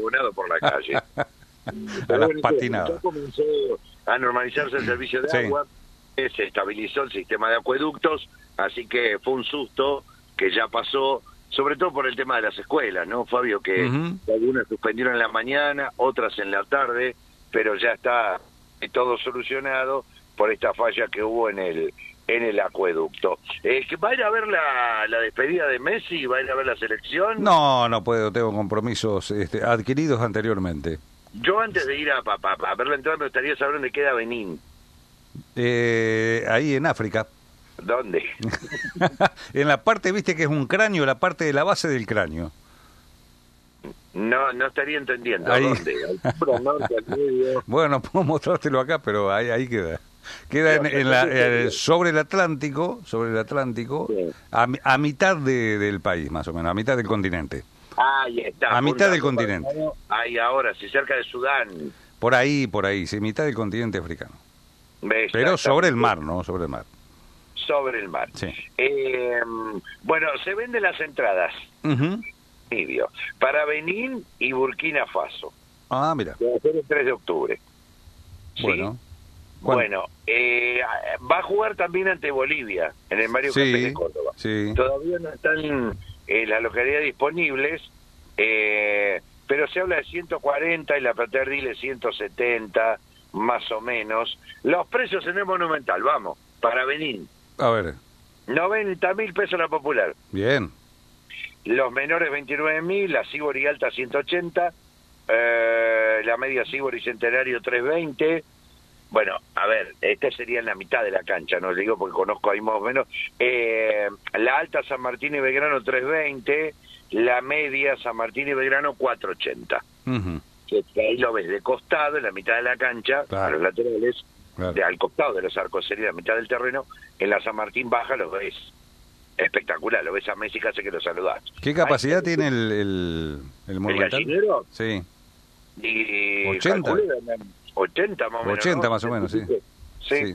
abonado por la calle. A las patinadas. Ya comenzó a normalizarse el servicio de agua, se estabilizó el sistema de acueductos, así que fue un susto que ya pasó, sobre todo por el tema de las escuelas, ¿no, Fabio? Que algunas suspendieron en la mañana, otras en la tarde, pero ya está todo solucionado por esta falla que hubo en el acueducto. ¿Va a ir a ver la despedida de Messi? ¿Va a ir a ver la selección? No puedo, tengo compromisos adquiridos anteriormente. Yo antes de ir a ver la entrada me gustaría saber dónde queda Benín. Ahí en África. ¿Dónde? En la parte, viste que es un cráneo, la parte de la base del cráneo. No estaría entendiendo. Ahí. ¿Dónde? Al norte, al medio. Bueno, puedo mostrártelo acá, pero ahí queda. Queda sobre el Atlántico, sí. a mitad del país, más o menos, a mitad del continente. Ahí está. A mitad del continente. Ahí ahora, sí, cerca de Sudán. Por ahí, sí, mitad del continente africano. Pero sobre el mar, ¿no? Sobre el mar. Sobre el mar. Sí. Bueno, se venden las entradas. Libio, para Benín y Burkina Faso. Ah, mira. Va a ser el 3 de octubre. Bueno. ¿Sí? Bueno, va a jugar también ante Bolivia en el Mario Kempes de Córdoba. Sí. Todavía no están las localidades disponibles, pero se habla de 140 y la platea Dile 170, más o menos. Los precios en el Monumental, vamos, para Benín. A ver. 90.000 pesos la popular. Bien. Los menores 29.000, la Cibor y Alta 180, la media Cibor y Centenario 320. Bueno, a ver, esta sería en la mitad de la cancha, no digo porque conozco ahí más o menos. La Alta San Martín y Belgrano 320, la media San Martín y Belgrano 480. Que ahí lo ves de costado, en la mitad de la cancha, a los laterales, al costado de los arcos sería la mitad del terreno. En la San Martín baja lo ves espectacular, lo ves a Messi casi que lo saludás. ¿Qué capacidad tiene el Monumental? ¿El gallinero? Sí. Y 80. 80 más o menos. 80 ¿no? más o menos, sí. Sí.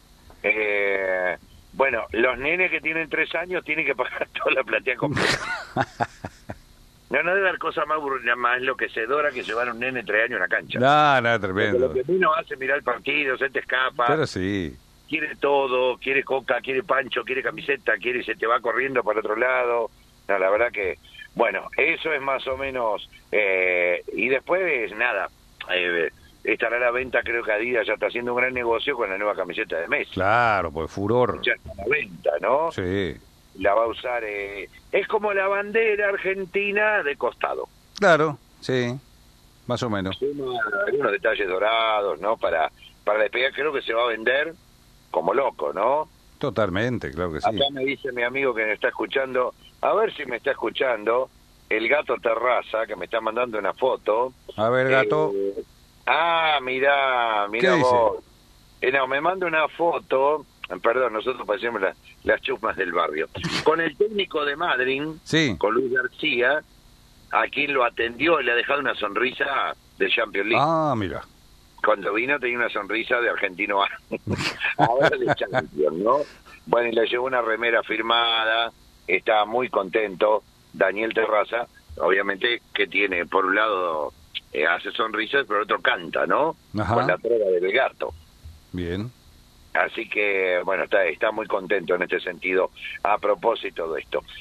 Bueno, los nenes que tienen 3 años tienen que pagar toda la platea completa. No debe haber cosa más enloquecedora que llevar a un nene 3 años a una cancha. No, tremendo. Porque lo que uno hace mirar el partido, se te escapa. Pero sí. Quiere todo, quiere coca, quiere pancho, quiere camiseta, quiere y se te va corriendo para otro lado. No, la verdad que, bueno, eso es más o menos. Y después, nada, estará a la venta, creo que Adidas ya está haciendo un gran negocio con la nueva camiseta de Messi. Claro, pues furor. Ya está a la venta, ¿no? Sí. La va a usar, es como la bandera argentina de costado. Claro, sí, más o menos. Algunos detalles dorados, ¿no? Para despegar, creo que se va a vender como loco, ¿no? Totalmente, claro que sí. Acá me dice mi amigo que me está escuchando, a ver si me está escuchando, el Gato Terraza, que me está mandando una foto. A ver, Gato. Mirá vos. No, me manda una foto, perdón, nosotros parecemos las chusmas del barrio, con el técnico de Madrid, sí, con Luis García, a quien lo atendió y le ha dejado una sonrisa de Champions League. Ah, mira. Cuando vino tenía una sonrisa de argentino ahora de Champions, ¿no? Bueno, y le llevó una remera firmada, estaba muy contento Daniel Terraza, obviamente que tiene, por un lado, hace sonrisas, pero otro canta, ¿no? Ajá. Con la trova del gato. Bien. Así que, bueno, está muy contento en este sentido, a propósito de esto.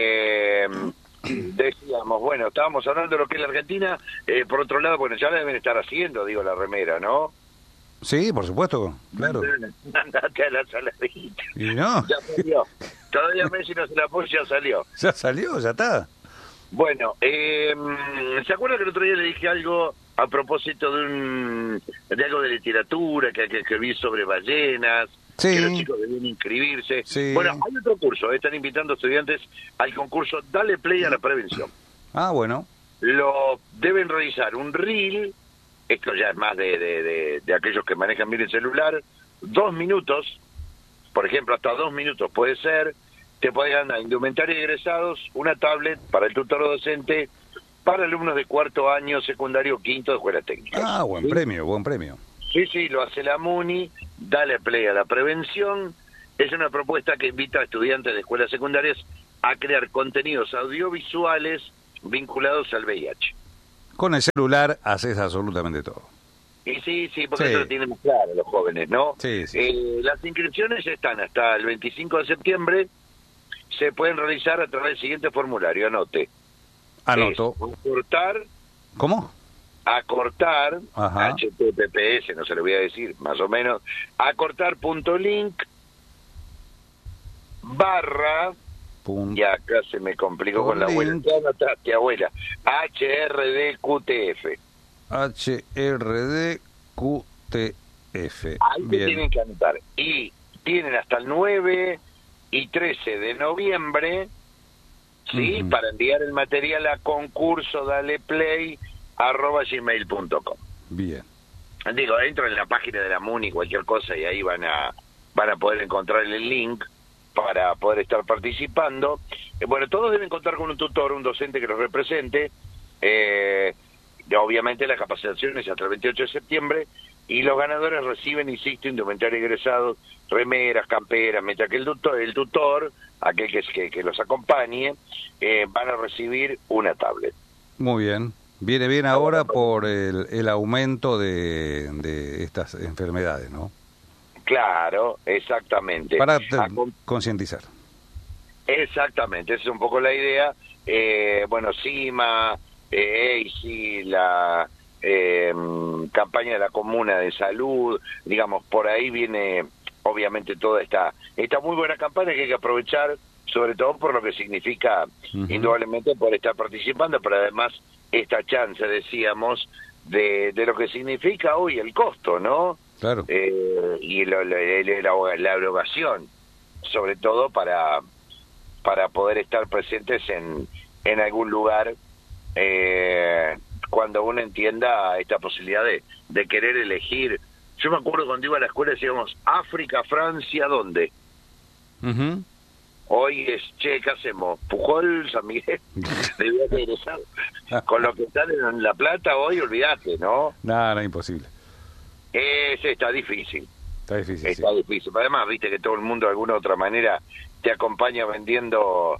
Decíamos, bueno, estábamos hablando de lo que es la Argentina, por otro lado, bueno, ya la deben estar haciendo, digo, la remera, ¿no? Sí, por supuesto, claro. Andate a la saladita. ¿Y no? Ya salió. Todavía Messi no se la puso, ya salió. Ya salió, ya está. Bueno, ¿se acuerda que el otro día le dije algo a propósito de algo de literatura, que hay que escribir sobre ballenas? Sí. Que los chicos deben inscribirse. Sí. Bueno, hay otro curso, están invitando estudiantes al concurso Dale Play a la Prevención. Ah, bueno. Lo deben realizar un reel, esto ya es más de aquellos que manejan bien el celular, 2 minutos, por ejemplo, hasta 2 minutos puede ser, te puede ganar indumentaria de egresados, una tablet para el tutor docente, para alumnos de 4º año, secundario, 5º de escuela técnica. Ah, buen premio, buen premio. Sí, lo hace la MUNI, Dale Play a la Prevención. Es una propuesta que invita a estudiantes de escuelas secundarias a crear contenidos audiovisuales vinculados al VIH. Con el celular haces absolutamente todo. Y sí, porque eso lo tienen muy claro los jóvenes, ¿no? Sí. Las inscripciones están hasta el 25 de septiembre. Se pueden realizar a través del siguiente formulario. Anoto. Acortar. ¿Cómo? Acortar. HTTPS, no se lo voy a decir, más o menos. Acortar.link / y acá se me complicó con la abuela. ¿Qué anotaste, abuela? HRDQTF. HRDQTF. Ahí te tienen que anotar. Y tienen hasta el 9 y 13 de noviembre, ¿sí? Para enviar el material a concurso@gmail.com. Bien. Digo, entro en la página de la MUNI, cualquier cosa, y ahí van a poder encontrar el link para poder estar participando. Bueno, todos deben contar con un tutor, un docente que los represente. Obviamente la capacitación es hasta el 28 de septiembre y los ganadores reciben, insisto, indumentaria egresados, remeras, camperas, mientras que el tutor, aquel que los acompañe, van a recibir una tablet. Muy bien. Viene bien ahora por el aumento de estas enfermedades, ¿no? Claro, exactamente. Para concientizar. Exactamente, esa es un poco la idea. CIMA, EISI, la campaña de la Comuna de Salud, digamos, por ahí viene obviamente toda esta muy buena campaña que hay que aprovechar, sobre todo por lo que significa indudablemente por estar participando, pero además esta chance, decíamos, de lo que significa hoy el costo, ¿no? Claro. Y la erogación, sobre todo para poder estar presentes en algún lugar cuando uno entienda esta posibilidad de querer elegir. Yo me acuerdo cuando iba a la escuela decíamos África, Francia, ¿dónde? Hoy es, ¿qué hacemos? Pujol, San Miguel, debía haber egresado. Con lo que están en La Plata hoy, olvídate, ¿no? Nada, imposible. Está difícil. Está difícil. Difícil. Además, viste que todo el mundo de alguna u otra manera te acompaña vendiendo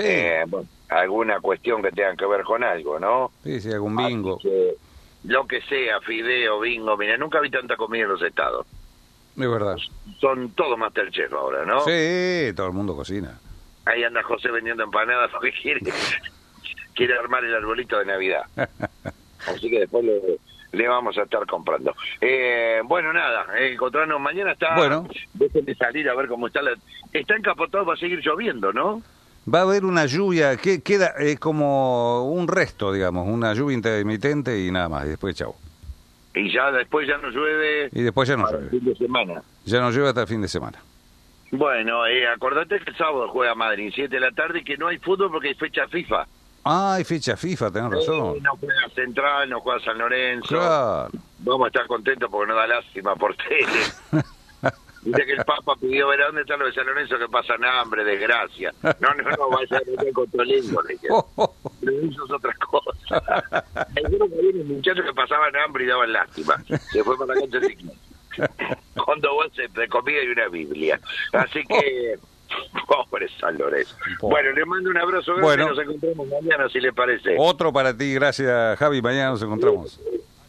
alguna cuestión que tenga que ver con algo, ¿no? Sí, algún bingo. Lo que sea, fideo, bingo. Mira, nunca vi tanta comida en los estados. Es verdad. Son todos Masterchef ahora, ¿no? Sí, todo el mundo cocina. Ahí anda José vendiendo empanadas porque quiere armar el arbolito de Navidad. Así que después le vamos a estar comprando. Bueno, nada, encontrarnos mañana está... Bueno. Déjenme salir a ver cómo está Está encapotado, va a seguir lloviendo, ¿no? Va a haber una lluvia que queda como un resto, digamos, una lluvia intermitente y nada más, y después chau. Y ya después ya no llueve... Y después ya no llueve. El fin de semana. Ya no llueve hasta el fin de semana. Bueno, acordate que el sábado juega Madrid, 7 de la tarde, y que no hay fútbol porque hay fecha FIFA. Ah, hay fecha FIFA, tenés razón. No juega Central, no juega San Lorenzo. Claro. Vamos a estar contentos porque no da lástima por tele. Dice que el Papa pidió ver a dónde están los de San Lorenzo que pasan hambre, desgracia. No, vaya a meter contra el Lingo, le dije. Pero eso es otra cosa. Seguro que había unos muchachos que pasaban hambre y daban lástima. Se fue para la cancha de ciclismo. Cuando vos de comida y una Biblia. Así que... Pobre San Lorenzo. Bueno, le mando un abrazo grande y nos encontramos mañana, si le parece. Otro para ti, gracias Javi, mañana nos encontramos.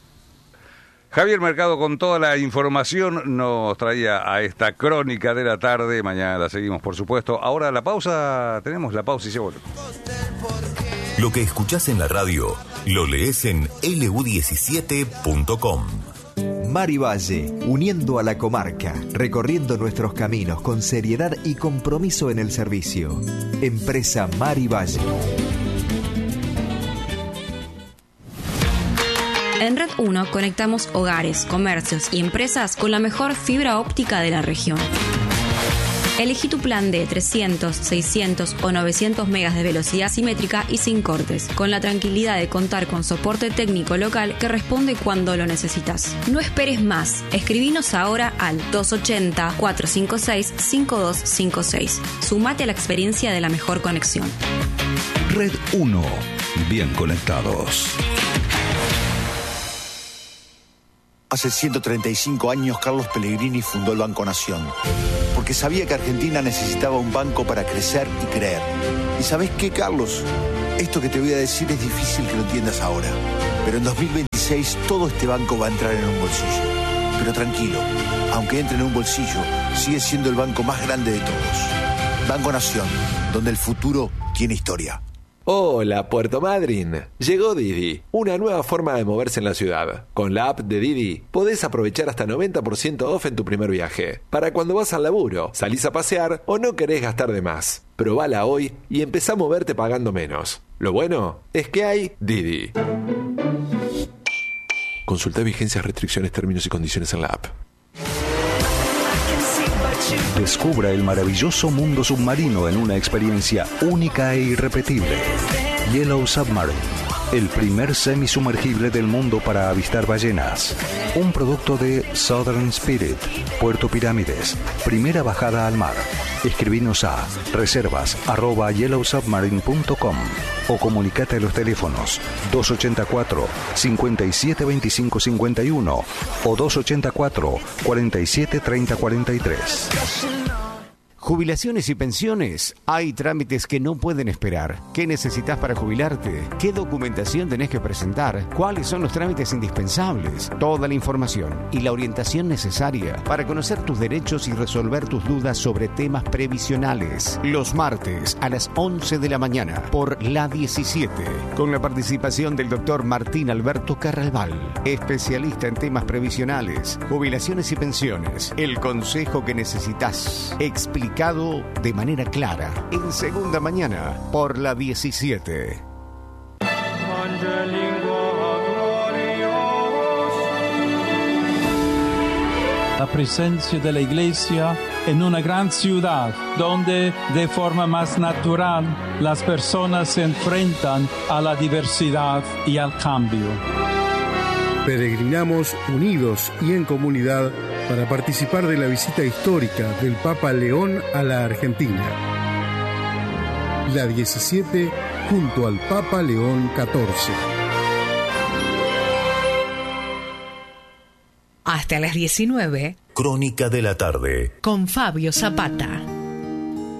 Javier Mercado con toda la información nos traía a esta crónica de la tarde, mañana la seguimos por supuesto. Ahora la pausa, tenemos la pausa y se vuelve. Lo que escuchás en la radio, lo lees en lu17.com. Mari Valle, uniendo a la comarca, recorriendo nuestros caminos con seriedad y compromiso en el servicio. Empresa Mari Valle. En Red 1 conectamos hogares, comercios y empresas con la mejor fibra óptica de la región. Elegí tu plan de 300, 600 o 900 megas de velocidad simétrica y sin cortes, con la tranquilidad de contar con soporte técnico local que responde cuando lo necesitas. No esperes más. Escribinos ahora al 280-456-5256. Sumate a la experiencia de la mejor conexión. Red 1. Bien conectados. Hace 135 años Carlos Pellegrini fundó el Banco Nación, porque sabía que Argentina necesitaba un banco para crecer y creer. ¿Y sabés qué, Carlos? Esto que te voy a decir es difícil que lo entiendas ahora, Pero en 2026 todo este banco va a entrar en un bolsillo. Pero tranquilo, aunque entre en un bolsillo, sigue siendo el banco más grande de todos. Banco Nación, donde el futuro tiene historia. Hola, Puerto Madryn. Llegó Didi, una nueva forma de moverse en la ciudad. Con la app de Didi podés aprovechar hasta 90% off en tu primer viaje. Para cuando vas al laburo, salís a pasear o no querés gastar de más. Probala hoy y empezá a moverte pagando menos. Lo bueno es que hay Didi. Consulta vigencias, restricciones, términos y condiciones en la app. Descubra el maravilloso mundo submarino en una experiencia única e irrepetible. Yellow Submarine, el primer semisumergible del mundo para avistar ballenas. Un producto de Southern Spirit, Puerto Pirámides. Primera bajada al mar. Escribinos a reservas@yellowsubmarine.com o comunicate a los teléfonos 284 57 25 51 o 284 47 30 43. Jubilaciones y pensiones. Hay trámites que no pueden esperar. ¿Qué necesitas para jubilarte? ¿Qué documentación tenés que presentar? ¿Cuáles son los trámites indispensables? Toda la información y la orientación necesaria para conocer tus derechos y resolver tus dudas sobre temas previsionales. Los martes a las 11 de la mañana por La 17. Con la participación del doctor Martín Alberto Carralbal, especialista en temas previsionales, jubilaciones y pensiones. El consejo que necesitas. Explicado de manera clara en Segunda Mañana por La 17. La presencia de la iglesia en una gran ciudad donde de forma más natural las personas se enfrentan a la diversidad y al cambio. Peregrinamos unidos y en comunidad para participar de la visita histórica del Papa León a la Argentina. La 17 junto al Papa León XIV. Hasta las 19. Crónica de la tarde. Con Fabio Zapata.